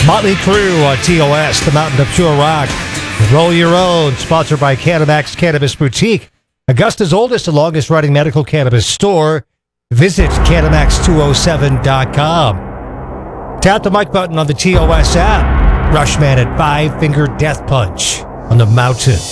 Motley Crue on TOS, the Mountain of Pure Rock. Roll Your Own, sponsored by Canamax Cannabis Boutique, Augusta's oldest and longest running medical cannabis store. Visit Canamax207.com. Tap the mic button on the TOS app. Rushman at Five Finger Death Punch on the mountain.